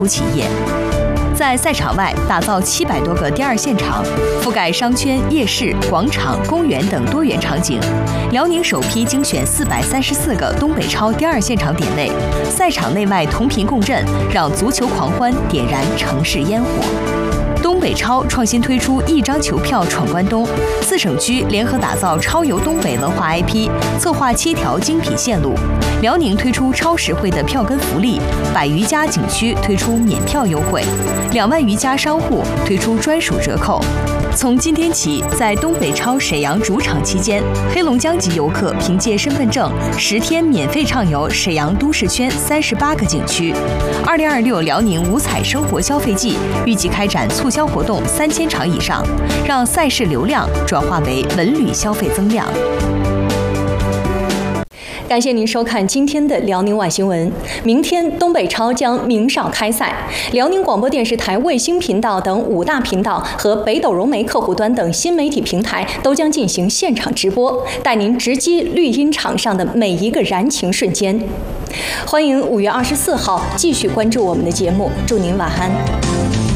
企业。在赛场外打造700多个第二现场，覆盖商圈、夜市、广场、公园等多元场景。辽宁首批精选434个东北超第二现场点位，赛场内外同频共振，让足球狂欢点燃城市烟火。东北超创新推出1张球票闯关东，4省区联合打造超游东北文化 IP， 策划7条精品线路。辽宁推出超实惠的票根福利，100余家景区推出免票优惠，2万余家商户推出专属折扣。从今天起，在东北超沈阳主场期间，黑龙江籍游客凭借身份证10天免费畅游沈阳都市圈38个景区。2026辽宁五彩生活消费季预计开展促销活动3000场以上，让赛事流量转化为文旅消费增量。 感谢您收看今天的辽宁晚新闻。明天东北超将鸣哨开赛，辽宁广播电视台卫星频道等5大频道和北斗融媒客户端等新媒体平台都将进行现场直播，带您直击绿茵场上的每一个燃情瞬间。欢迎5月24号继续关注我们的节目，祝您晚安。